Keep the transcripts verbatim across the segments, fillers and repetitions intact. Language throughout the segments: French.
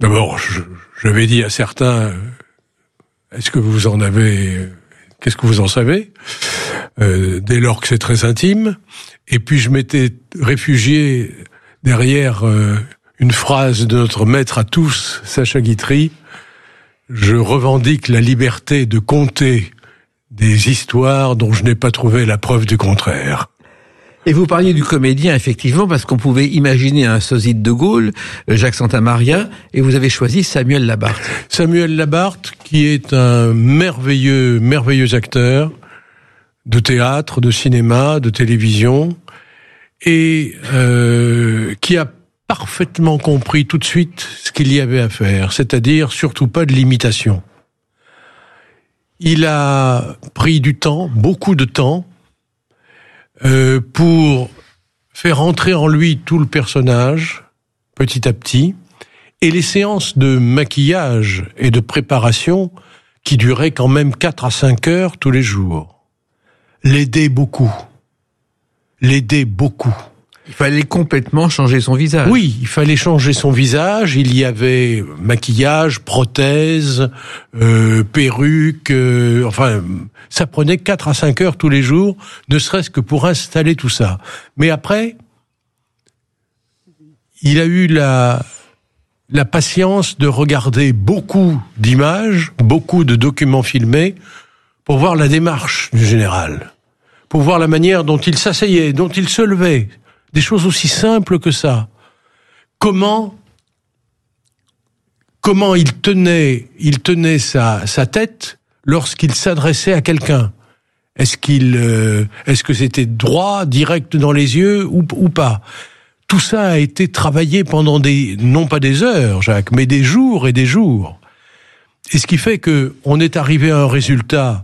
D'abord, je, j'avais dit à certains, est-ce que vous en avez, qu'est-ce que vous en savez, euh, dès lors que c'est très intime. Et puis je m'étais réfugié derrière euh, une phrase de notre maître à tous, Sacha Guitry. Je revendique la liberté de conter des histoires dont je n'ai pas trouvé la preuve du contraire. Et vous parliez du comédien, effectivement, parce qu'on pouvait imaginer un sosie de De Gaulle, Jacques Santamaria, et vous avez choisi Samuel Labarthe. Samuel Labarthe, qui est un merveilleux, merveilleux acteur de théâtre, de cinéma, de télévision, et euh, qui a parfaitement compris tout de suite ce qu'il y avait à faire, c'est-à-dire surtout pas de l'imitation. Il a pris du temps, beaucoup de temps, euh, pour faire entrer en lui tout le personnage, petit à petit, et les séances de maquillage et de préparation qui duraient quand même quatre à cinq heures tous les jours, l'aidaient beaucoup. L'aidaient beaucoup. Il fallait complètement changer son visage. Oui, il fallait changer son visage. Il y avait maquillage, prothèse, euh, perruque. Euh, enfin, ça prenait quatre à cinq heures tous les jours, ne serait-ce que pour installer tout ça. Mais après, il a eu la la patience de regarder beaucoup d'images, beaucoup de documents filmés, pour voir la démarche du général, pour voir la manière dont il s'asseyait, dont il se levait. Des choses aussi simples que ça. Comment, comment il tenait, il tenait sa, sa tête lorsqu'il s'adressait à quelqu'un. Est-ce qu'il, euh, est-ce que c'était droit, direct dans les yeux ou, ou pas? Tout ça a été travaillé pendant des, non pas des heures, Jacques, mais des jours et des jours. Et ce qui fait que on est arrivé à un résultat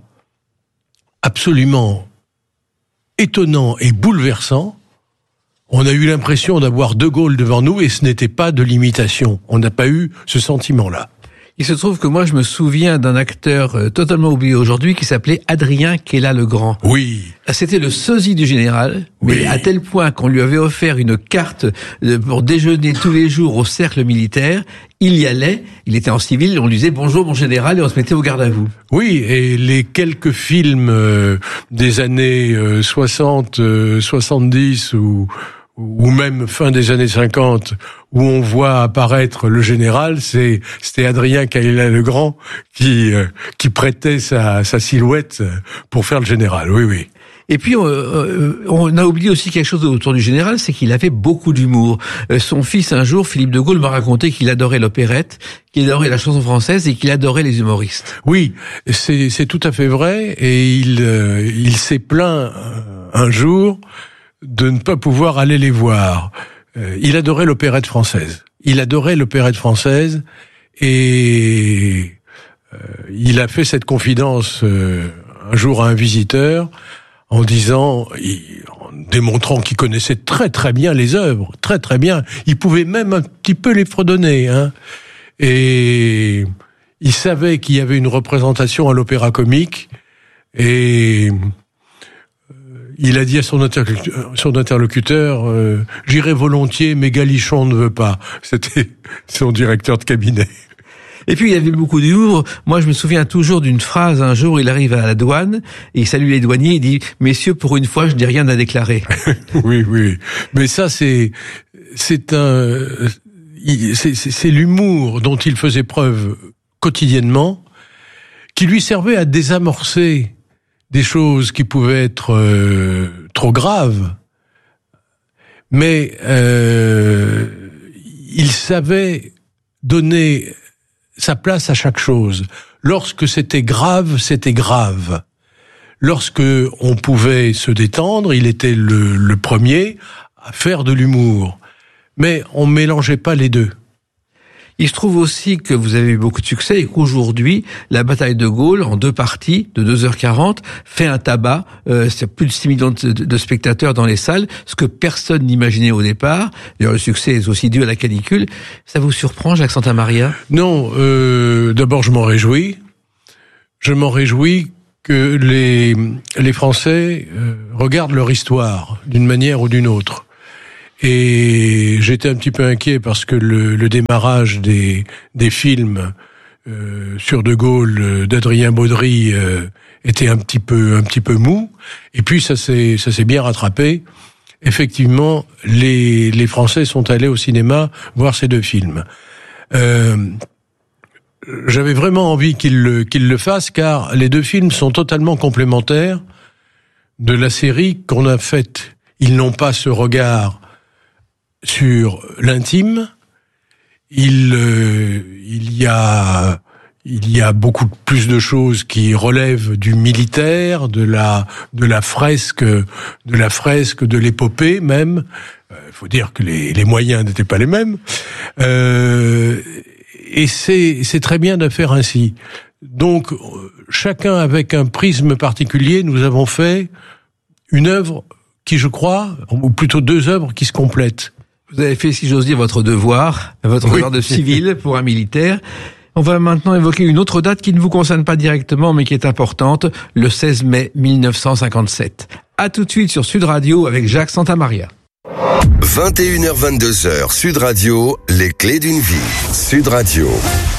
absolument étonnant et bouleversant. On a eu l'impression d'avoir De Gaulle devant nous et ce n'était pas de l'imitation. On n'a pas eu ce sentiment-là. Il se trouve que moi, je me souviens d'un acteur euh, totalement oublié aujourd'hui qui s'appelait Adrien Quéla-le-Grand. Oui. C'était le sosie du général, mais oui. à tel point qu'on lui avait offert une carte pour déjeuner tous les jours au cercle militaire. Il y allait, il était en civil, on lui disait « Bonjour mon général » et on se mettait au garde à vous. Oui, et les quelques films euh, des années euh, soixante, euh, soixante-dix ou... ou même fin des années cinquante, où on voit apparaître le général, c'est c'était Adrien Quéla-le-Grand qui euh, qui prêtait sa, sa silhouette pour faire le général. Oui, oui. Et puis, on, on a oublié aussi quelque chose autour du général, c'est qu'il avait beaucoup d'humour. Son fils, un jour, Philippe de Gaulle, m'a raconté qu'il adorait l'opérette, qu'il adorait la chanson française et qu'il adorait les humoristes. Oui, c'est c'est tout à fait vrai. Et il euh, il s'est plaint un jour de ne pas pouvoir aller les voir. Euh, il adorait l'opérette française. Il adorait l'opérette française et euh, il a fait cette confidence euh, un jour à un visiteur en disant, il, en démontrant qu'il connaissait très très bien les œuvres, très très bien. Il pouvait même un petit peu les fredonner, hein. Et il savait qu'il y avait une représentation à l'Opéra Comique et il a dit à son interlocuteur, son interlocuteur euh, « J'irai volontiers, mais Galichon ne veut pas ». C'était son directeur de cabinet. Et puis, il y avait beaucoup d'humour. Moi, je me souviens toujours d'une phrase. Un jour, il arrive à la douane et il salue les douaniers. Il dit « Messieurs, pour une fois, je n'ai rien à déclarer ». Oui, oui. Mais ça, c'est c'est un c'est, c'est, c'est l'humour dont il faisait preuve quotidiennement qui lui servait à désamorcer des choses qui pouvaient être euh, trop graves, mais euh, il savait donner sa place à chaque chose. Lorsque c'était grave, c'était grave. Lorsque on pouvait se détendre, il était le, le premier à faire de l'humour. Mais on mélangeait pas les deux. Il se trouve aussi que vous avez eu beaucoup de succès et qu'aujourd'hui, la bataille de Gaulle, en deux parties, de deux heures quarante, fait un tabac. Euh, c'est plus de six millions de, de spectateurs dans les salles, ce que personne n'imaginait au départ. D'ailleurs, le succès est aussi dû à la canicule. Ça vous surprend, Jacques Santamaria? Non, euh, d'abord, je m'en réjouis. Je m'en réjouis que les, les Français euh, regardent leur histoire d'une manière ou d'une autre. Et j'étais un petit peu inquiet parce que le, le démarrage des, des films euh, sur De Gaulle d'Adrien Baudry euh, était un petit peu un petit peu mou. Et puis ça s'est ça s'est bien rattrapé. Effectivement, les les Français sont allés au cinéma voir ces deux films. Euh, j'avais vraiment envie qu'ils le qu'ils le fassent car les deux films sont totalement complémentaires de la série qu'on a faite. Ils n'ont pas ce regard sur l'intime. Il euh, il y a il y a beaucoup plus de choses qui relèvent du militaire, de la de la fresque, de la fresque, de l'épopée même. Il euh, faut dire que les les moyens n'étaient pas les mêmes. Euh, et c'est c'est très bien de faire ainsi. Donc chacun avec un prisme particulier, nous avons fait une œuvre qui, je crois, ou plutôt deux œuvres qui se complètent. Vous avez fait, si j'ose dire, votre devoir, votre oui. devoir de civil pour un militaire. On va maintenant évoquer une autre date qui ne vous concerne pas directement, mais qui est importante, le seize mai mille neuf cent cinquante-sept. À tout de suite sur Sud Radio avec Jacques Santamaria. vingt et une heures vingt-deux heures, Sud Radio, les clés d'une vie. Sud Radio.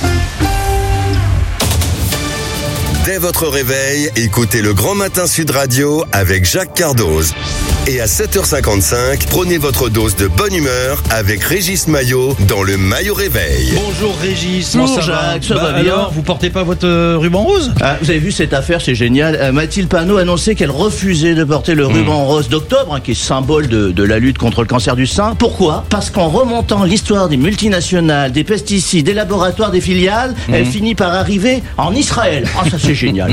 Dès votre réveil, écoutez le Grand Matin Sud Radio avec Jacques Cardoz. Et à sept heures cinquante-cinq, prenez votre dose de bonne humeur avec Régis Maillot dans le Maillot Réveil. Bonjour Régis. Bonjour Jacques, ça bah va bien? Alors, vous portez pas votre euh, ruban rose? Ah, vous avez vu cette affaire, c'est génial. Euh, Mathilde Panot a annoncé qu'elle refusait de porter le ruban mmh. rose d'octobre, hein, qui est symbole de, de la lutte contre le cancer du sein. Pourquoi? Parce qu'en remontant l'histoire des multinationales, des pesticides, des laboratoires, des filiales, mmh. elle finit par arriver en Israël. Ah, ça c'est génial.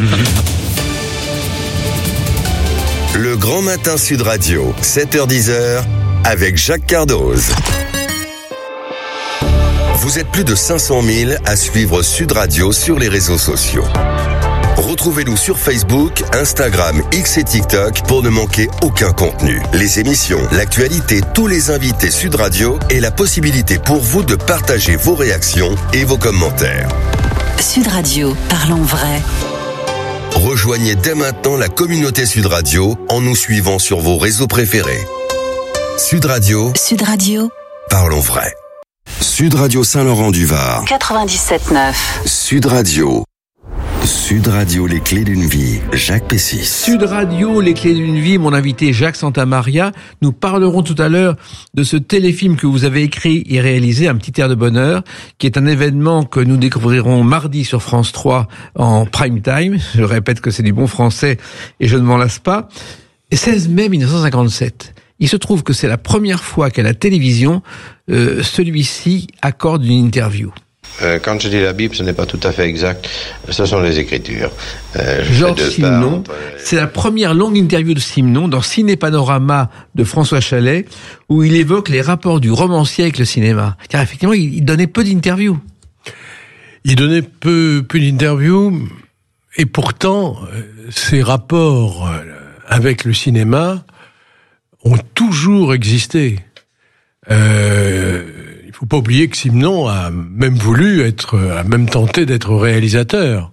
Le Grand Matin Sud Radio, sept heures dix avec Jacques Cardoz. Vous êtes plus de cinq cent mille à suivre Sud Radio sur les réseaux sociaux. Retrouvez-nous sur Facebook, Instagram, X et TikTok pour ne manquer aucun contenu. Les émissions, l'actualité, tous les invités Sud Radio et la possibilité pour vous de partager vos réactions et vos commentaires. Sud Radio, parlons vrai. Rejoignez dès maintenant la communauté Sud Radio en nous suivant sur vos réseaux préférés. Sud Radio. Sud Radio. Parlons vrai. Sud Radio Saint-Laurent-du-Var. quatre-vingt-dix-sept neuf. Sud Radio. Sud Radio, les clés d'une vie. Jacques Pessis. Sud Radio, les clés d'une vie. Mon invité Jacques Santamaria. Nous parlerons tout à l'heure de ce téléfilm que vous avez écrit et réalisé, Un petit air de bonheur, qui est un événement que nous découvrirons mardi sur France trois en prime time. Je répète que c'est du bon français et je ne m'en lasse pas. Et seize mai mille neuf cent cinquante-sept. Il se trouve que c'est la première fois qu'à la télévision, euh, celui-ci accorde une interview. Euh, quand je dis la Bible, ce n'est pas tout à fait exact. Ce sont les Écritures. Euh, Georges Simenon, c'est la première longue interview de Simenon dans Ciné Panorama de François Chalet, où il évoque les rapports du romancier avec le cinéma. Car effectivement, il donnait peu d'interviews. Il donnait peu, peu d'interviews, et pourtant, ces rapports avec le cinéma ont toujours existé. Euh, il faut pas oublier que Simenon a même voulu être, a même tenté d'être réalisateur,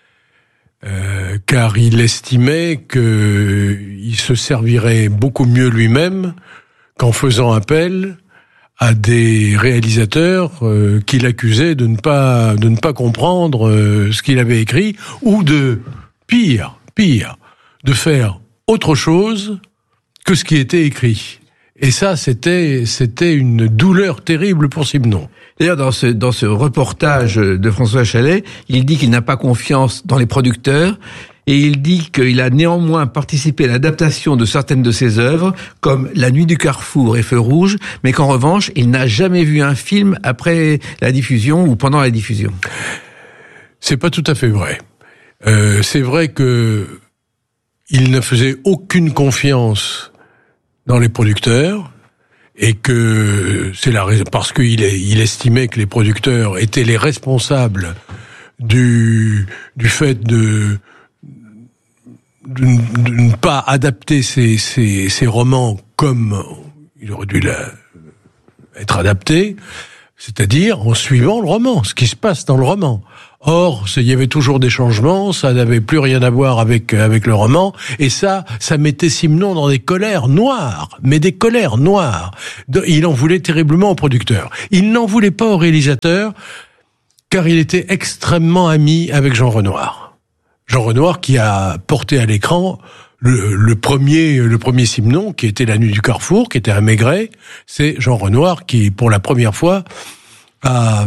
euh, car il estimait que il se servirait beaucoup mieux lui-même qu'en faisant appel à des réalisateurs euh, qu'il accusait de ne pas de ne pas comprendre euh, ce qu'il avait écrit, ou de pire, pire, de faire autre chose que ce qui était écrit. Et ça, c'était c'était une douleur terrible pour Simenon. D'ailleurs, dans ce dans ce reportage de François Chalet, il dit qu'il n'a pas confiance dans les producteurs et il dit qu'il a néanmoins participé à l'adaptation de certaines de ses œuvres, comme La Nuit du Carrefour et Feu Rouge, mais qu'en revanche, il n'a jamais vu un film après la diffusion ou pendant la diffusion. C'est pas tout à fait vrai. Euh, c'est vrai que il ne faisait aucune confiance dans les producteurs, et que c'est la raison, parce qu'il il estimait que les producteurs étaient les responsables du du fait de de, de ne pas adapter ces ces ces romans comme il aurait dû la, être adapté. c'est-à-dire en suivant le roman, ce qui se passe dans le roman. Or, il y avait toujours des changements, ça n'avait plus rien à voir avec avec le roman, et ça, ça mettait Simenon dans des colères noires, mais des colères noires. Il en voulait terriblement au producteur. Il n'en voulait pas au réalisateur, car il était extrêmement ami avec Jean Renoir. Jean Renoir qui a porté à l'écran le, le premier le premier Simenon, qui était La Nuit du Carrefour, qui était un Maigret. C'est Jean Renoir qui, pour la première fois, a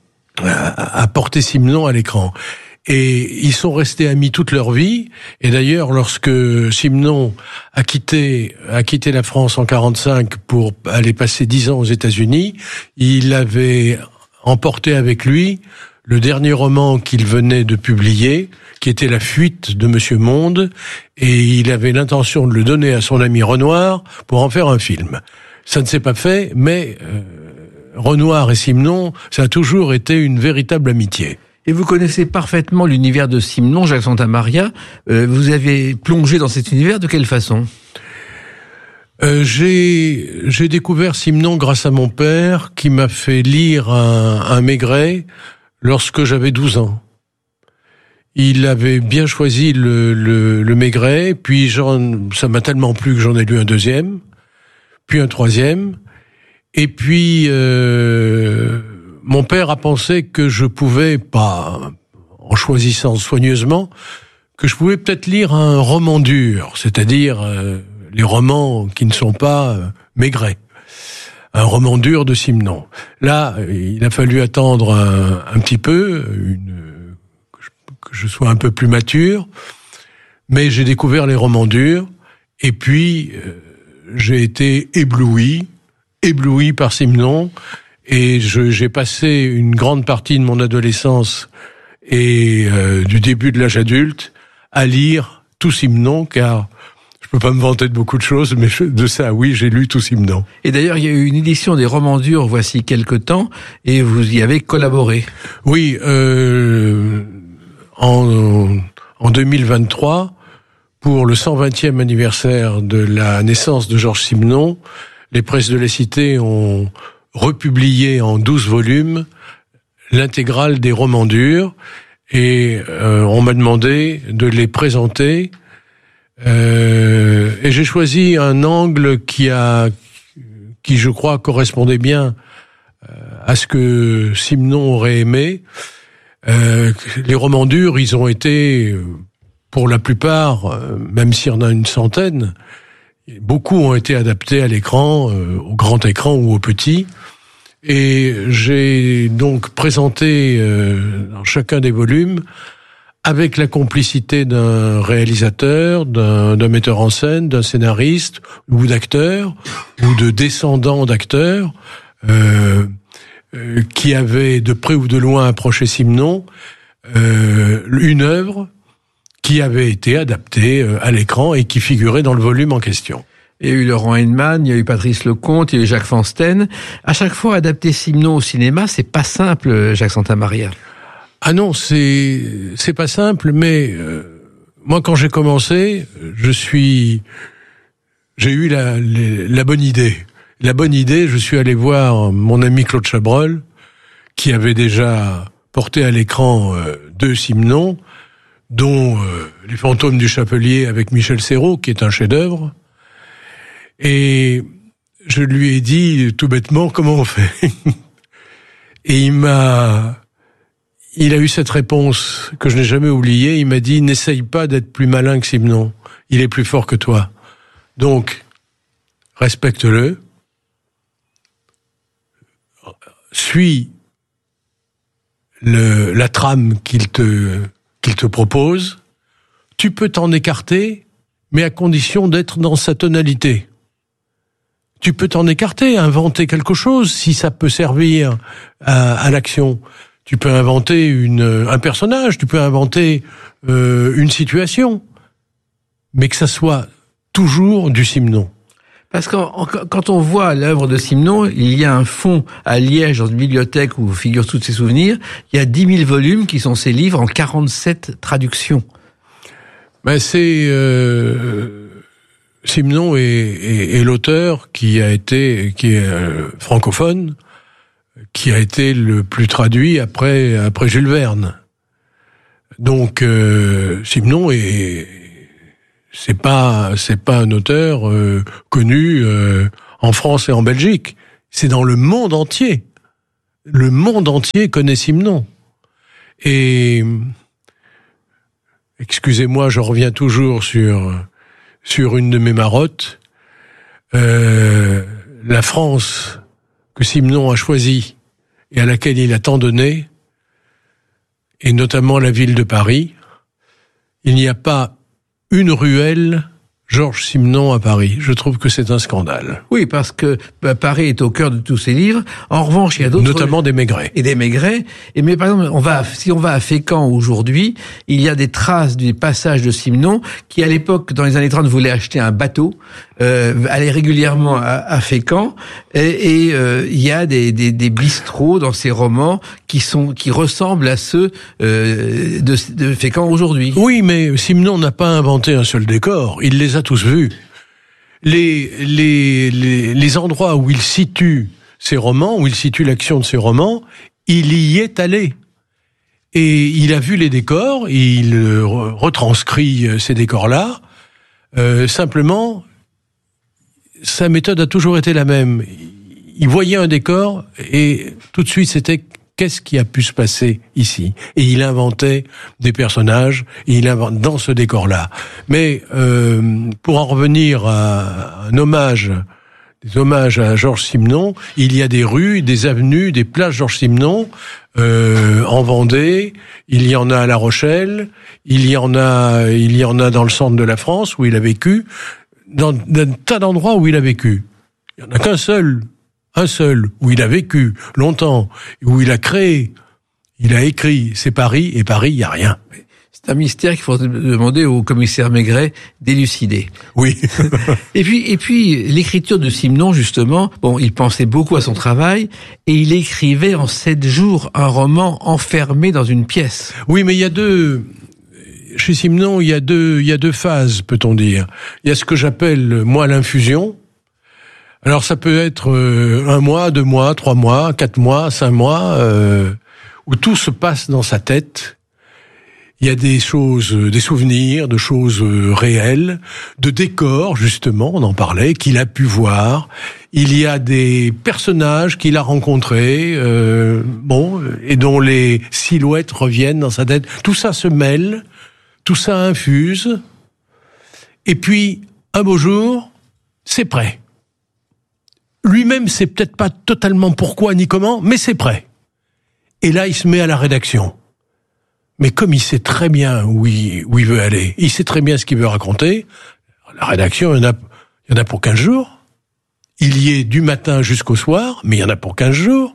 à porter Simenon à l'écran. Et ils sont restés amis toute leur vie. Et d'ailleurs, lorsque Simenon a quitté, a quitté la France en quarante-cinq pour aller passer dix ans aux États-Unis, il avait emporté avec lui le dernier roman qu'il venait de publier, qui était La Fuite de Monsieur Monde, et il avait l'intention de le donner à son ami Renoir pour en faire un film. Ça ne s'est pas fait, mais euh, Renoir et Simenon, ça a toujours été une véritable amitié. Et vous connaissez parfaitement l'univers de Simenon, Jacques Santamaria. Euh, vous avez plongé dans cet univers de quelle façon ? euh, j'ai, j'ai découvert Simenon grâce à mon père, qui m'a fait lire un, un Maigret lorsque j'avais douze ans. Il avait bien choisi le, le, le Maigret, puis j'en, ça m'a tellement plu que j'en ai lu un deuxième, puis un troisième. Et puis, euh, mon père a pensé que je pouvais, pas en choisissant soigneusement, que je pouvais peut-être lire un roman dur, c'est-à-dire euh, les romans qui ne sont pas euh, Maigret. Un roman dur de Simenon. Là, il a fallu attendre un, un petit peu, une, que, je, que je sois un peu plus mature, mais j'ai découvert les romans durs, et puis euh, j'ai été ébloui, ébloui par Simenon, et je, j'ai passé une grande partie de mon adolescence et euh, du début de l'âge adulte à lire tout Simenon, car je peux pas me vanter de beaucoup de choses, mais de ça, oui, j'ai lu tout Simenon. Et d'ailleurs, il y a eu une édition des romans durs voici quelque temps, et vous y avez collaboré. Oui, euh, en, en deux mille vingt-trois, pour le cent vingtième anniversaire de la naissance de Georges Simenon, les presses de la Cité ont republié en douze volumes l'intégrale des romans durs, et euh, on m'a demandé de les présenter. Euh, et j'ai choisi un angle qui a, qui je crois correspondait bien à ce que Simenon aurait aimé. Euh, les romans durs, ils ont été, pour la plupart, même s'il y en a une centaine, beaucoup ont été adaptés à l'écran, euh, au grand écran ou au petit. Et j'ai donc présenté euh, dans chacun des volumes, avec la complicité d'un réalisateur, d'un, d'un metteur en scène, d'un scénariste, ou d'acteurs, ou de descendants d'acteurs, euh, euh, qui avaient de près ou de loin approché Simenon, euh, une œuvre qui avait été adaptée à l'écran et qui figurait dans le volume en question. Il y a eu Laurent Heinemann, il y a eu Patrice Lecomte, il y a eu Jacques Fansten. À chaque fois, adapter Simenon au cinéma, c'est pas simple, Jacques Santamaria. Ah non, c'est c'est pas simple, mais euh, moi quand j'ai commencé, je suis j'ai eu la, la la bonne idée. La bonne idée, je suis allé voir mon ami Claude Chabrol, qui avait déjà porté à l'écran euh, deux Simenon, dont euh, Les Fantômes du Chapelier avec Michel Serrault, qui est un chef-d'œuvre. Et je lui ai dit tout bêtement comment on fait. Et il m'a Il a eu cette réponse que je n'ai jamais oubliée. Il m'a dit, n'essaye pas d'être plus malin que Simenon. Il est plus fort que toi. Donc, respecte-le. Suis le, la trame qu'il te, qu'il te propose. Tu peux t'en écarter, mais à condition d'être dans sa tonalité. Tu peux t'en écarter, inventer quelque chose si ça peut servir à, à l'action. Tu peux inventer une, un personnage, tu peux inventer euh, une situation, mais que ça soit toujours du Simenon. Parce que quand on voit l'œuvre de Simenon, il y a un fonds à Liège, dans une bibliothèque où figurent tous ses souvenirs. Il y a dix mille volumes qui sont ses livres en quarante-sept traductions. Ben c'est euh, Simenon est, est, est l'auteur qui a été qui est euh, francophone, qui a été le plus traduit après, après Jules Verne. Donc, euh, Simenon est, c'est pas, c'est pas un auteur euh, connu euh, en France et en Belgique. C'est dans le monde entier. Le monde entier connaît Simenon. Et excusez-moi, je reviens toujours sur sur une de mes marottes. Euh, la France que Simenon a choisie et à laquelle il a tant donné, et notamment la ville de Paris, il n'y a pas une ruelle Georges Simenon à Paris. Je trouve que c'est un scandale. Oui, parce que bah, Paris est au cœur de tous ses livres. En revanche, il y a d'autres... Notamment des Maigret. Et des Maigret. Et mais par exemple, on va, si on va à Fécamp aujourd'hui, il y a des traces des passages de Simenon qui, à l'époque, dans les années trente, voulait acheter un bateau, euh, aller régulièrement à, à Fécamp. Et, et euh, il y a des, des, des bistrots dans ces romans qui sont qui ressemblent à ceux euh, de, de Fécamp aujourd'hui. Oui, mais Simenon n'a pas inventé un seul décor. Il les a tous vus. Les, les, les, les endroits où il situe ses romans, où il situe l'action de ses romans, il y est allé. Et il a vu les décors, il retranscrit ces décors-là. Euh, simplement, sa méthode a toujours été la même. Il voyait un décor et tout de suite c'était qu'est-ce qui a pu se passer ici. Et il inventait des personnages, et il invente dans ce décor-là. Mais euh, pour en revenir à un hommage, des hommages à Georges Simenon, il y a des rues, des avenues, des places Georges Simenon euh, en Vendée. Il y en a à La Rochelle. Il y en a, il y en a dans le centre de la France où il a vécu. Dans, dans un tas d'endroits où il a vécu. Il n'y en a qu'un seul. Un seul, où il a vécu longtemps, où il a créé, il a écrit, c'est Paris, et Paris, il n'y a rien. C'est un mystère qu'il faudrait demander au commissaire Maigret d'élucider. Oui. et puis, et puis, l'écriture de Simenon, justement, bon, il pensait beaucoup à son travail, et il écrivait en sept jours un roman enfermé dans une pièce. Oui, mais il y a deux... Chez Simenon, il y a deux, il y a deux phases, peut-on dire. Il y a ce que j'appelle, moi, l'infusion. Alors ça peut être euh, un mois, deux mois, trois mois, quatre mois, cinq mois, euh, où tout se passe dans sa tête. Il y a des choses, des souvenirs, de choses réelles, de décors justement, on en parlait, qu'il a pu voir. Il y a des personnages qu'il a rencontrés, euh, bon, et dont les silhouettes reviennent dans sa tête. Tout ça se mêle, tout ça infuse. Et puis un beau jour, c'est prêt. Lui-même, c'est peut-être pas totalement pourquoi ni comment, mais c'est prêt. Et là, il se met à la rédaction. Mais comme il sait très bien où il, où il veut aller, il sait très bien ce qu'il veut raconter, la rédaction, il y en a, il y en a pour quinze jours. Il y est du matin jusqu'au soir, mais il y en a pour quinze jours.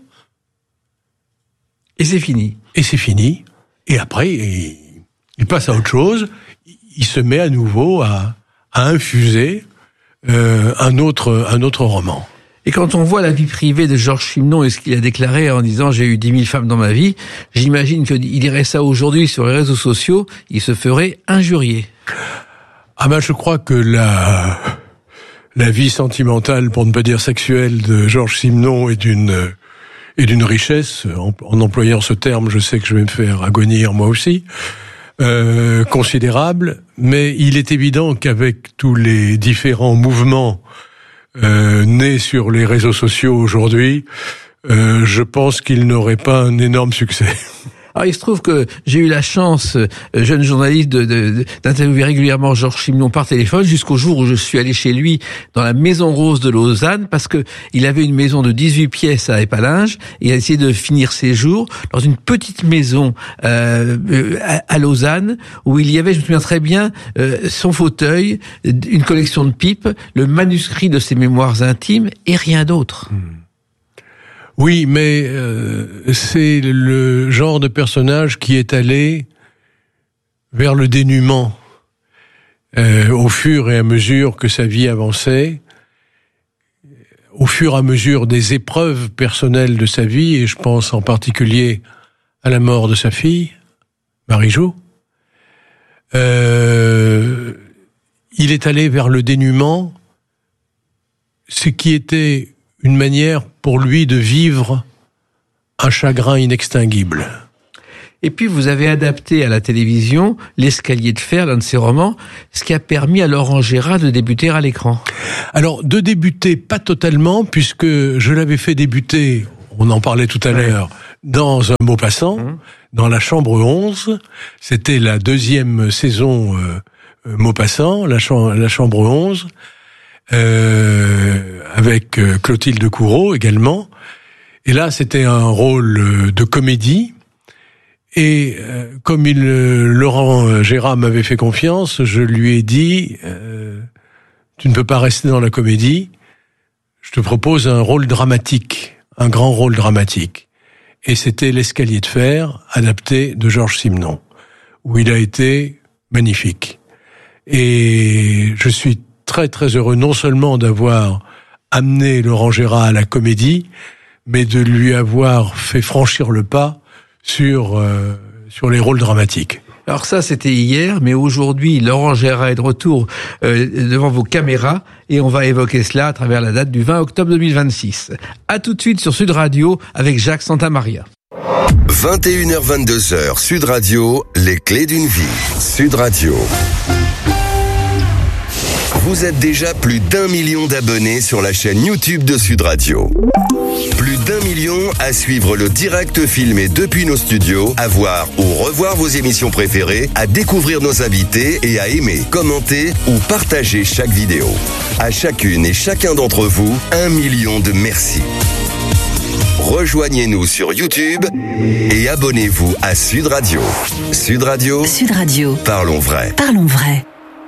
Et c'est fini. Et c'est fini. Et après, il, il passe à autre chose. Il se met à nouveau à, à infuser euh, un autre, un autre roman. Et quand on voit la vie privée de Georges Simenon et ce qu'il a déclaré en disant « j'ai eu dix mille femmes dans ma vie », j'imagine qu'il dirait ça aujourd'hui sur les réseaux sociaux, il se ferait injurier. Ah ben je crois que la, la vie sentimentale, pour ne pas dire sexuelle, de Georges Simenon est d'une, est d'une richesse. En, en employant ce terme, je sais que je vais me faire agonir moi aussi, euh, considérable. Mais il est évident qu'avec tous les différents mouvements Euh, né sur les réseaux sociaux aujourd'hui, euh, je pense qu'il n'aurait pas un énorme succès. Alors, il se trouve que j'ai eu la chance, euh, jeune journaliste, de, de, d'interviewer régulièrement Georges Simenon par téléphone jusqu'au jour où je suis allé chez lui dans la Maison Rose de Lausanne parce que il avait une maison de dix-huit pièces à Épalinges et il a essayé de finir ses jours dans une petite maison euh, à, à Lausanne où il y avait, je me souviens très bien, euh, son fauteuil, une collection de pipes, le manuscrit de ses mémoires intimes et rien d'autre. Mmh. Oui, mais euh, c'est le genre de personnage qui est allé vers le dénuement euh, au fur et à mesure que sa vie avançait, au fur et à mesure des épreuves personnelles de sa vie, et je pense en particulier à la mort de sa fille, Marie-Jo. Euh, il est allé vers le dénuement, ce qui était une manière pour lui de vivre un chagrin inextinguible. Et puis vous avez adapté à la télévision L'Escalier de fer, l'un de ses romans, ce qui a permis à Laurent Gérard de débuter à l'écran. Alors, de débuter, pas totalement, puisque je l'avais fait débuter, on en parlait tout à ouais. l'heure, dans Un Maupassant, mmh. dans La Chambre onze. C'était la deuxième saison euh, Maupassant, la, Cham- la Chambre onze, euh, avec euh, Clotilde Courreau également. Et là, c'était un rôle de comédie. Et euh, comme il, euh, Laurent Gérard m'avait fait confiance, je lui ai dit euh, « Tu ne peux pas rester dans la comédie, je te propose un rôle dramatique, un grand rôle dramatique. » Et c'était L'Escalier de fer, adapté de Georges Simenon, où il a été magnifique. Et je suis très très heureux non seulement d'avoir amené Laurent Gérard à la comédie, mais de lui avoir fait franchir le pas sur euh, sur les rôles dramatiques. Alors ça, c'était hier, mais aujourd'hui, Laurent Gérard est de retour euh, devant vos caméras et on va évoquer cela à travers la date du vingt octobre deux mille vingt-six. À tout de suite sur Sud Radio avec Jacques Santamaria. vingt et une heures vingt-deux heures, Sud Radio, les clés d'une vie. Sud Radio. Vous êtes déjà plus d'un million d'abonnés sur la chaîne YouTube de Sud Radio. Plus d'un million à suivre le direct filmé depuis nos studios, à voir ou revoir vos émissions préférées, à découvrir nos invités et à aimer, commenter ou partager chaque vidéo. À chacune et chacun d'entre vous, un million de merci. Rejoignez-nous sur YouTube et abonnez-vous à Sud Radio. Sud Radio. Sud Radio. Parlons vrai. Parlons vrai.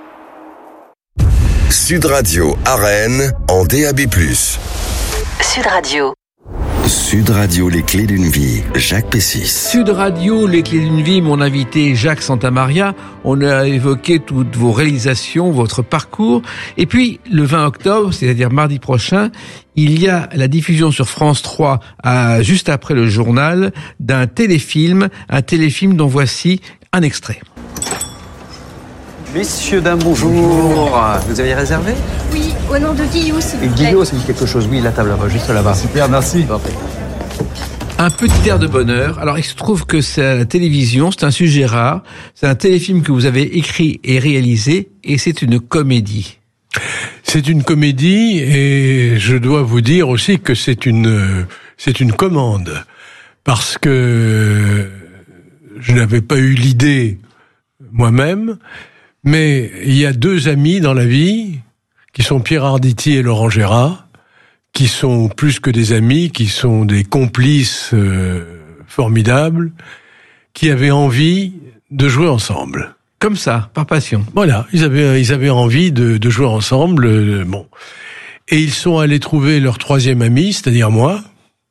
Sud Radio à Rennes en D A B plus. Sud Radio. Sud Radio, les clés d'une vie, Jacques Pessis. Sud Radio, les clés d'une vie, mon invité Jacques Santamaria. On a évoqué toutes vos réalisations, votre parcours. Et puis, le vingt octobre, c'est-à-dire mardi prochain, il y a la diffusion sur France trois, à, juste après le journal, d'un téléfilm, un téléfilm dont voici un extrait. Messieurs, dames, bonjour. bonjour. Vous avez réservé? Oui, au nom de Guillaume, s'il vous plaît. Guillaume, ça dit quelque chose. Oui, la table là-bas, juste là-bas. Super, merci. Un petit air de bonheur. Alors, il se trouve que c'est à la télévision, c'est un sujet rare. C'est un téléfilm que vous avez écrit et réalisé, et c'est une comédie. C'est une comédie, et je dois vous dire aussi que c'est une, c'est une commande. Parce que je n'avais pas eu l'idée moi-même. Mais il y a deux amis dans la vie, qui sont Pierre Arditi et Laurent Gérard, qui sont plus que des amis, qui sont des complices euh, formidables, qui avaient envie de jouer ensemble. Comme ça, par passion. Voilà, ils avaient ils avaient envie de, de jouer ensemble. Euh, bon, et ils sont allés trouver leur troisième ami, c'est-à-dire moi,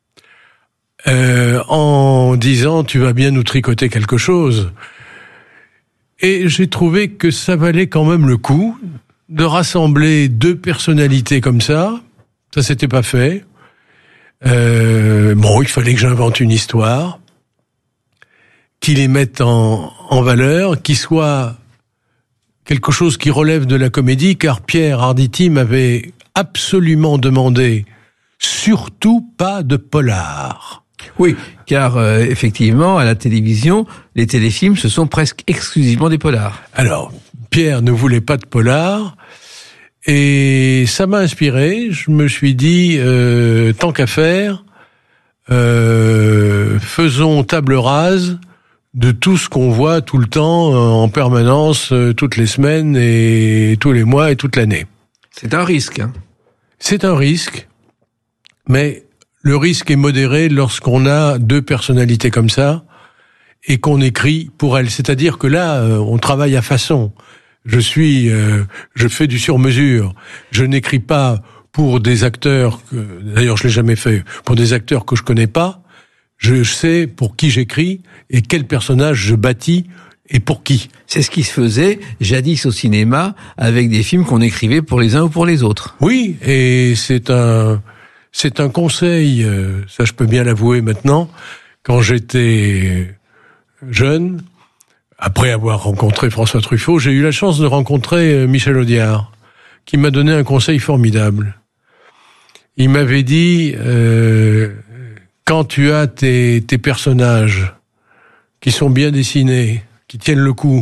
euh, en disant tu vas bien nous tricoter quelque chose. Et j'ai trouvé que ça valait quand même le coup de rassembler deux personnalités comme ça. Ça s'était pas fait. Euh, bon, il fallait que j'invente une histoire, qui les mette en, en valeur, qui soit quelque chose qui relève de la comédie, car Pierre Arditi m'avait absolument demandé surtout pas de polar. Oui, car euh, effectivement, à la télévision, les téléfilms, ce sont presque exclusivement des polars. Alors, Pierre ne voulait pas de polar, et ça m'a inspiré. Je me suis dit, euh, tant qu'à faire, euh, faisons table rase de tout ce qu'on voit tout le temps, en permanence, toutes les semaines, et tous les mois, et toute l'année. C'est un risque, hein. C'est un risque, mais le risque est modéré lorsqu'on a deux personnalités comme ça et qu'on écrit pour elles. C'est-à-dire que là, on travaille à façon. Je suis, euh, je fais du sur-mesure. Je n'écris pas pour des acteurs que, d'ailleurs, je l'ai jamais fait, pour des acteurs que je connais pas. Je sais pour qui j'écris et quel personnage je bâtis et pour qui. C'est ce qui se faisait jadis au cinéma avec des films qu'on écrivait pour les uns ou pour les autres. Oui, et c'est un, c'est un conseil, ça je peux bien l'avouer maintenant, quand j'étais jeune, après avoir rencontré François Truffaut, j'ai eu la chance de rencontrer Michel Audiard, qui m'a donné un conseil formidable. Il m'avait dit, euh, quand tu as tes, tes personnages qui sont bien dessinés, qui tiennent le coup,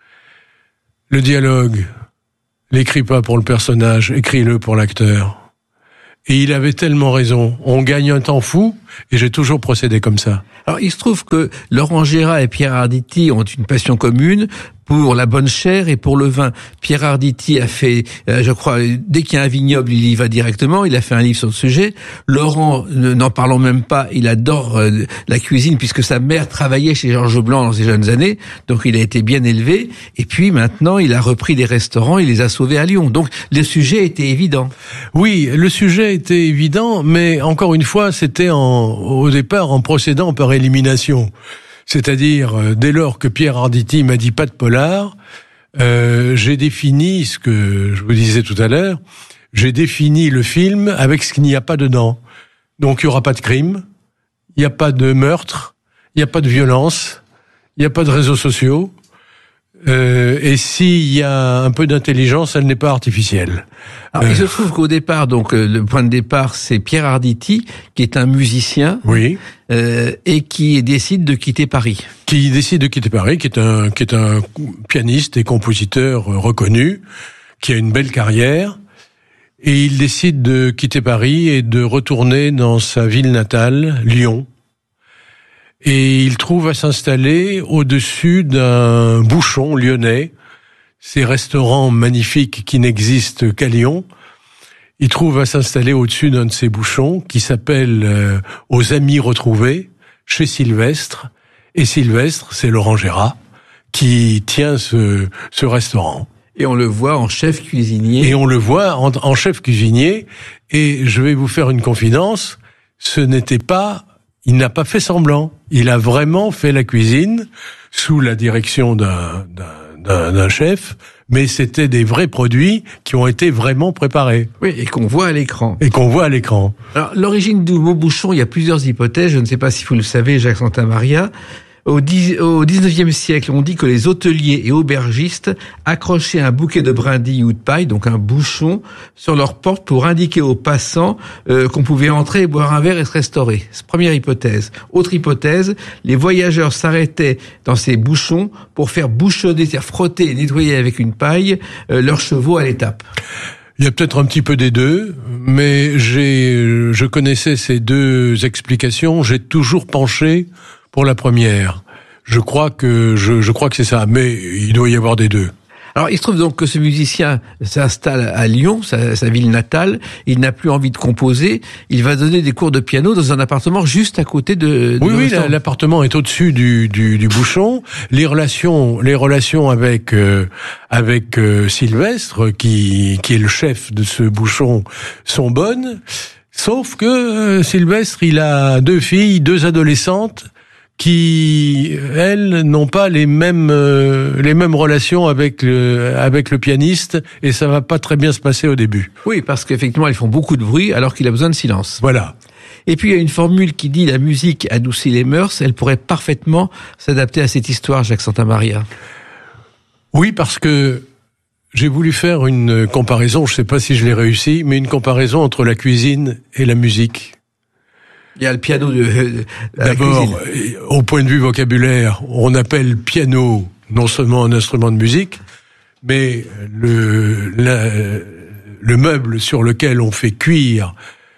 le dialogue, l'écris pas pour le personnage, écris-le pour l'acteur. Et il avait tellement raison. On gagne un temps fou, et j'ai toujours procédé comme ça. Alors, il se trouve que Laurent Gérard et Pierre Arditi ont une passion commune pour la bonne chair et pour le vin. Pierre Arditi a fait, euh, je crois, dès qu'il y a un vignoble, il y va directement. Il a fait un livre sur le sujet. Laurent, n'en parlons même pas, il adore euh, la cuisine puisque sa mère travaillait chez Georges Blanc dans ses jeunes années. Donc, il a été bien élevé. Et puis, maintenant, il a repris des restaurants, il les a sauvés à Lyon. Donc, le sujet était évident. Oui, le sujet était évident, mais encore une fois, c'était en, au départ en procédant par élimination. C'est-à-dire, euh, dès lors que Pierre Arditi m'a dit pas de polar, euh, j'ai défini ce que je vous disais tout à l'heure, j'ai défini le film avec ce qu'il n'y a pas dedans. Donc il n'y aura pas de crime, il n'y a pas de meurtre, il n'y a pas de violence, il n'y a pas de réseaux sociaux, euh, et s'il y a un peu d'intelligence, elle n'est pas artificielle. Alors, euh... il se trouve qu'au départ, donc euh, le point de départ, c'est Pierre Arditi, qui est un musicien, oui, euh, et qui décide de quitter Paris. Qui décide de quitter Paris, qui est un qui est un pianiste et compositeur reconnu, qui a une belle carrière, et il décide de quitter Paris et de retourner dans sa ville natale, Lyon. Et il trouve à s'installer au-dessus d'un bouchon lyonnais, ces restaurants magnifiques qui n'existent qu'à Lyon. Il trouve à s'installer au-dessus d'un de ces bouchons qui s'appelle euh, Aux Amis Retrouvés, chez Sylvestre. Et Sylvestre, c'est Laurent Gérard qui tient ce, ce restaurant. Et on le voit en chef cuisinier. Et on le voit en, en chef cuisinier. Et je vais vous faire une confidence, ce n'était pas... Il n'a pas fait semblant. Il a vraiment fait la cuisine sous la direction d'un, d'un, d'un, d'un chef, mais c'était des vrais produits qui ont été vraiment préparés. Oui, et qu'on voit à l'écran. Et qu'on voit à l'écran. Alors, l'origine du mot bouchon, il y a plusieurs hypothèses. Je ne sais pas si vous le savez, Jacques Santamaria. Au dix-neuvième siècle, on dit que les hôteliers et aubergistes accrochaient un bouquet de brindilles ou de paille, donc un bouchon, sur leur porte pour indiquer aux passants euh, qu'on pouvait entrer, boire un verre et se restaurer. C'est première hypothèse. Autre hypothèse, les voyageurs s'arrêtaient dans ces bouchons pour faire bouchonner, c'est-à-dire frotter et nettoyer avec une paille euh, leurs chevaux à l'étape. Il y a peut-être un petit peu des deux, mais j'ai, je connaissais ces deux explications. J'ai toujours penché pour la première. Je crois que je, je crois que c'est ça, mais il doit y avoir des deux. Alors, il se trouve donc que ce musicien s'installe à Lyon, sa, sa ville natale. Il n'a plus envie de composer. Il va donner des cours de piano dans un appartement juste à côté de. de oui, oui, la, l'appartement est au-dessus du, du, du bouchon. Les relations, les relations avec euh, avec euh, Sylvestre, qui qui est le chef de ce bouchon, sont bonnes. Sauf que euh, Sylvestre, il a deux filles, deux adolescentes, qui, elles, n'ont pas les mêmes euh, les mêmes relations avec le avec le pianiste, et ça va pas très bien se passer au début. Oui, parce qu'effectivement, elles font beaucoup de bruit alors qu'il a besoin de silence. Voilà. Et puis il y a une formule qui dit la musique adoucit les mœurs. Elle pourrait parfaitement s'adapter à cette histoire, Jacques Santamaria. Oui, parce que j'ai voulu faire une comparaison. Je sais pas si je l'ai réussi, mais une comparaison entre la cuisine et la musique. Il y a le piano de, de D'abord, au point de vue vocabulaire, on appelle piano non seulement un instrument de musique, mais le, la, le meuble sur lequel on fait cuire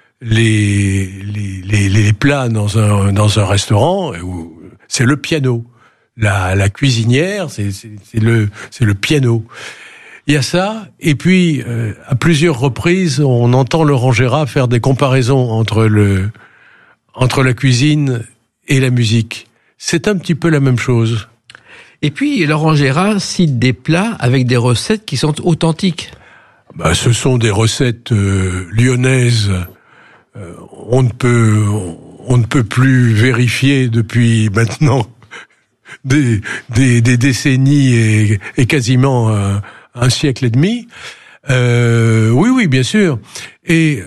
les, les, les, les plats dans un, dans un restaurant, c'est le piano. La, la cuisinière, c'est, c'est, c'est, le, c'est le piano. Il y a ça, et puis, euh, à plusieurs reprises, on entend Laurent Gérard faire des comparaisons entre le... entre la cuisine et la musique. C'est un petit peu la même chose. Et puis, Laurent Gérard cite des plats avec des recettes qui sont authentiques. Bah, ce sont des recettes euh, lyonnaises. Euh, on ne peut, on ne peut plus vérifier depuis maintenant des, des, des décennies et, et quasiment un, un siècle et demi. Euh, oui, oui, bien sûr. Et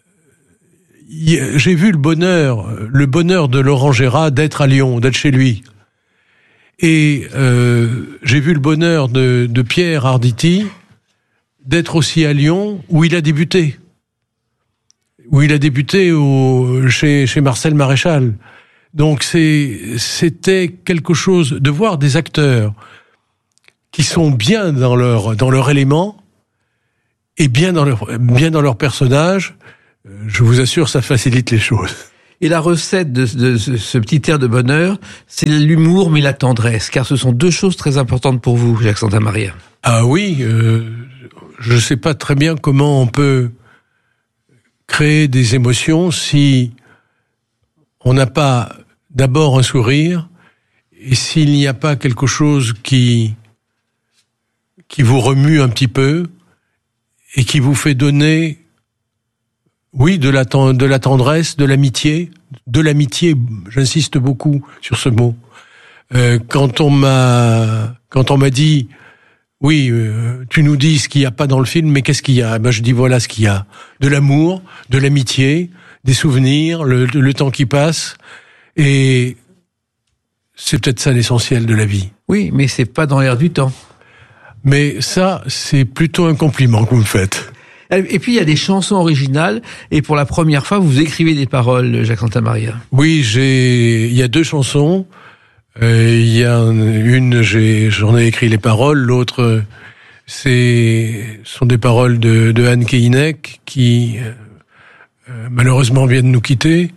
j'ai vu le bonheur, le bonheur de Laurent Gérard d'être à Lyon, d'être chez lui. Et euh, j'ai vu le bonheur de, de Pierre Arditi d'être aussi à Lyon, où il a débuté. où il a débuté au, chez, chez Marcel Maréchal. Donc c'est, c'était quelque chose de voir des acteurs qui sont bien dans leur, dans leur élément et bien dans leur, bien dans leur personnage. Je vous assure, ça facilite les choses. Et la recette de, de ce, ce petit air de bonheur, c'est l'humour mais la tendresse, car ce sont deux choses très importantes pour vous, Jacques Santamaria. Ah oui, euh, je ne sais pas très bien comment on peut créer des émotions si on n'a pas d'abord un sourire et s'il n'y a pas quelque chose qui, qui vous remue un petit peu et qui vous fait donner... Oui, de la, de la tendresse, de l'amitié, de l'amitié, j'insiste beaucoup sur ce mot. Euh, quand on m'a, quand on m'a dit, oui, euh, tu nous dis ce qu'il n'y a pas dans le film, mais qu'est-ce qu'il y a? Ben, je dis voilà ce qu'il y a. De l'amour, de l'amitié, des souvenirs, le, le temps qui passe, et c'est peut-être ça l'essentiel de la vie. Oui, mais c'est pas dans l'air du temps. Mais ça, c'est plutôt un compliment que vous me faites. Et puis il y a des chansons originales, et pour la première fois, vous écrivez des paroles, Jacques Santamaria. Oui, j'ai, il y a deux chansons. Euh, il y a une, j'ai, j'en ai écrit les paroles. L'autre, c'est, sont des paroles de, de Anne Keinek, qui euh, malheureusement vient de nous quitter.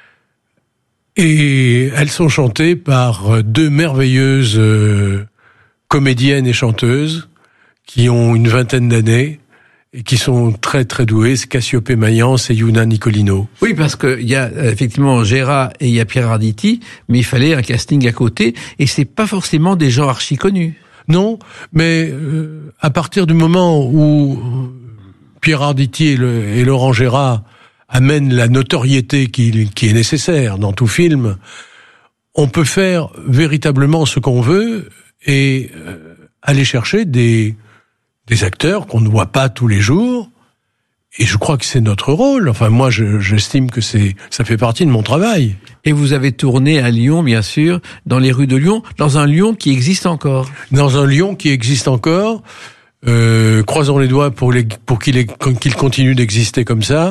Et elles sont chantées par deux merveilleuses euh, comédiennes et chanteuses qui ont une vingtaine d'années. Et qui sont très très doués, c'est Cassiopée Mayence et Yuna Nicolino. Oui, parce que il y a effectivement Gérard et il y a Pierre Arditi, mais il fallait un casting à côté, et c'est pas forcément des gens archi connus. Non, mais euh, à partir du moment où Pierre Arditi et, le, et Laurent Gérard amènent la notoriété qui, qui est nécessaire dans tout film, on peut faire véritablement ce qu'on veut et euh, aller chercher des des acteurs qu'on ne voit pas tous les jours, et je crois que c'est notre rôle. Enfin, moi, je, j'estime que c'est, ça fait partie de mon travail. Et vous avez tourné à Lyon, bien sûr, dans les rues de Lyon, dans un Lyon qui existe encore. Dans un Lyon qui existe encore, euh, croisons les doigts pour, les, pour qu'il, ait, qu'il continue d'exister comme ça.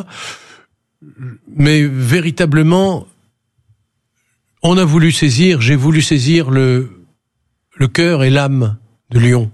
Mais véritablement, on a voulu saisir, j'ai voulu saisir le, le cœur et l'âme de Lyon.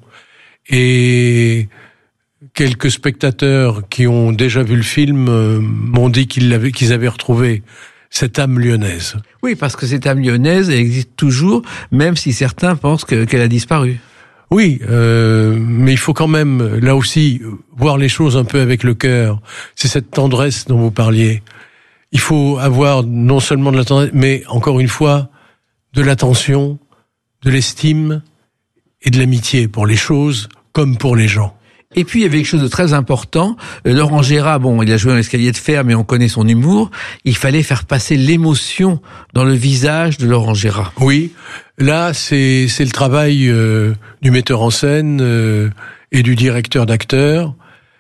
Et quelques spectateurs qui ont déjà vu le film euh, m'ont dit qu'ils l'avaient, qu'ils avaient retrouvé cette âme lyonnaise. Oui, parce que cette âme lyonnaise, elle existe toujours, même si certains pensent que, qu'elle a disparu. Oui, euh, mais il faut quand même, là aussi, voir les choses un peu avec le cœur. C'est cette tendresse dont vous parliez. Il faut avoir non seulement de la tendresse, mais encore une fois, de l'attention, de l'estime, et de l'amitié pour les choses comme pour les gens. Et puis, il y avait quelque chose de très important. Euh, Laurent Gérard, bon, il a joué dans l'escalier de fer, mais on connaît son humour. Il fallait faire passer l'émotion dans le visage de Laurent Gérard. Oui, là, c'est, c'est le travail euh, du metteur en scène euh, et du directeur d'acteur.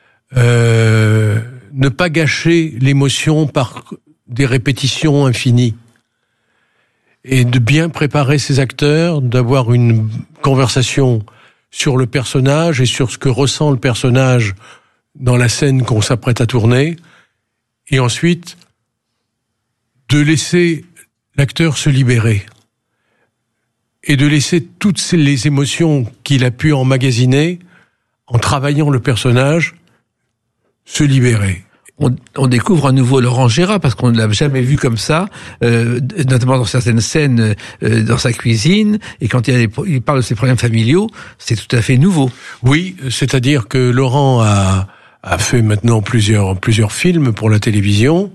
Euh, ne pas gâcher l'émotion par des répétitions infinies. Et de bien préparer ses acteurs, d'avoir une conversation sur le personnage et sur ce que ressent le personnage dans la scène qu'on s'apprête à tourner, et ensuite de laisser l'acteur se libérer et de laisser toutes les émotions qu'il a pu emmagasiner en travaillant le personnage se libérer. On, on découvre à nouveau Laurent Gérard parce qu'on ne l'a jamais vu comme ça, euh, notamment dans certaines scènes euh, dans sa cuisine, et quand il, a des, il parle de ses problèmes familiaux, c'est tout à fait nouveau. Oui, c'est-à-dire que Laurent a, a fait maintenant plusieurs, plusieurs films pour la télévision,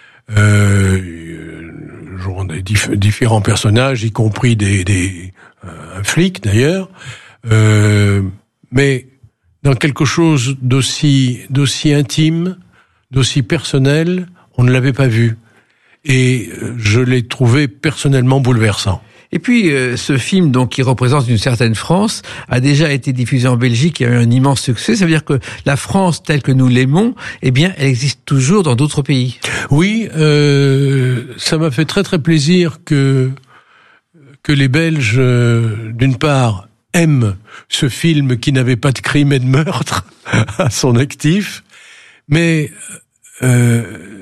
euh, genre des diff- différents personnages, y compris des, des euh, un flic d'ailleurs, euh, mais dans quelque chose d'aussi, d'aussi intime, d'aussi personnel, on ne l'avait pas vu. Et je l'ai trouvé personnellement bouleversant. Et puis, euh, ce film, donc, qui représente une certaine France, a déjà été diffusé en Belgique et a eu un immense succès. Ça veut dire que la France, telle que nous l'aimons, eh bien, elle existe toujours dans d'autres pays. Oui, euh, ça m'a fait très très plaisir que, que les Belges, euh, d'une part, aiment ce film qui n'avait pas de crime et de meurtre à son actif, mais euh,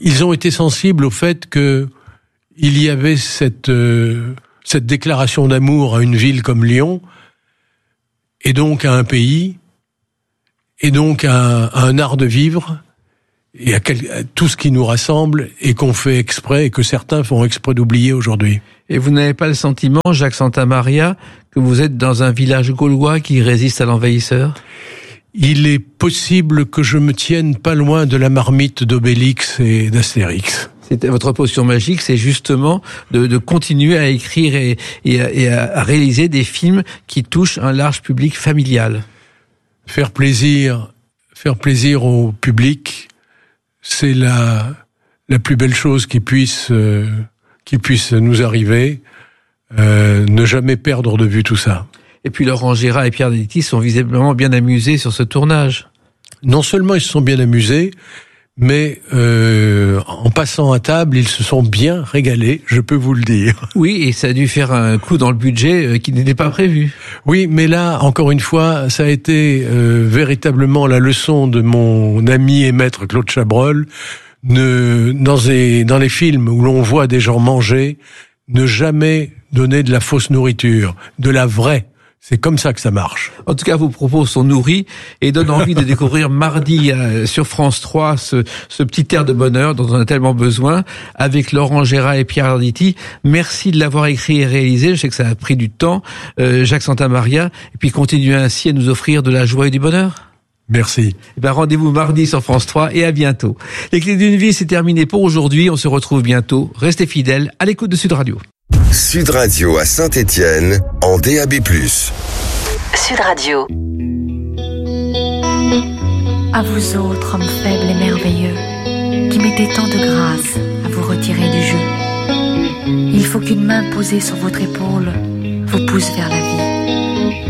ils ont été sensibles au fait que il y avait cette euh, cette déclaration d'amour à une ville comme Lyon, et donc à un pays, et donc à un, à un art de vivre, et à, quel, à tout ce qui nous rassemble, et qu'on fait exprès, et que certains font exprès d'oublier aujourd'hui. Et vous n'avez pas le sentiment, Jacques Santamaria, que vous êtes dans un village gaulois qui résiste à l'envahisseur ? Il est possible que je me tienne pas loin de la marmite d'Obélix et d'Astérix. C'était votre potion magique, c'est justement de, de continuer à écrire et, et, à, et à réaliser des films qui touchent un large public familial. Faire plaisir, faire plaisir au public, c'est la la plus belle chose qui puisse euh, qui puisse nous arriver. Euh, ne jamais perdre de vue tout ça. Et puis Laurent Gérard et Pierre Arditi sont visiblement bien amusés sur ce tournage. Non seulement ils se sont bien amusés, mais euh, en passant à table, ils se sont bien régalés, je peux vous le dire. Oui, et ça a dû faire un coup dans le budget qui n'était pas prévu. Oui, mais là, encore une fois, ça a été euh, véritablement la leçon de mon ami et maître Claude Chabrol. Ne, dans, les, dans les films où l'on voit des gens manger, ne jamais donner de la fausse nourriture, de la vraie. C'est comme ça que ça marche. En tout cas, vos propos sont nourris et donnent envie de découvrir mardi euh, sur France trois ce, ce petit air de bonheur dont on a tellement besoin avec Laurent Gérard et Pierre Arditi. Merci de l'avoir écrit et réalisé. Je sais que ça a pris du temps, euh, Jacques Santamaria. Et puis continuez ainsi à nous offrir de la joie et du bonheur. Merci. Et ben, rendez-vous mardi sur France trois et à bientôt. Les clés d'une vie, c'est terminé pour aujourd'hui. On se retrouve bientôt. Restez fidèles à l'écoute de Sud Radio. Sud Radio à Saint-Étienne en D A B plus. Sud Radio. À vous autres, hommes faibles et merveilleux, qui mettez tant de grâce à vous retirer du jeu. Il faut qu'une main posée sur votre épaule vous pousse vers la vie.